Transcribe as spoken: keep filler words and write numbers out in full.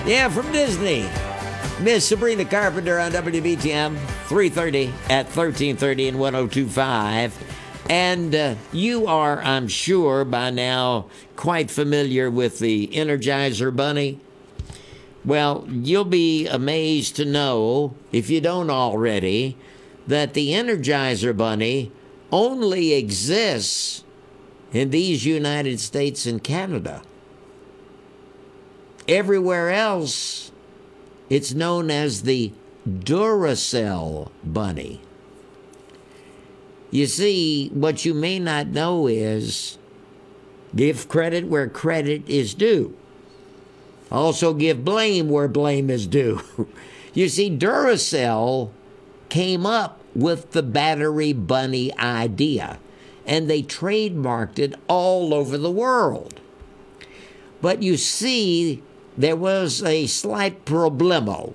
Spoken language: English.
Yeah, from Disney. Miss Sabrina Carpenter on W B T M, three thirty at thirteen thirty and one oh two point five. And uh, you are, I'm sure, by now quite familiar with the Energizer Bunny. Well, you'll be amazed to know, if you don't already, that the Energizer Bunny only exists in these United States and Canada. Everywhere else, it's known as the Duracell Bunny. You see, what you may not know is give credit where credit is due. Also give blame where blame is due. You see, Duracell came up with the Battery Bunny idea, and they trademarked it all over the world. But you see, there was a slight problemo.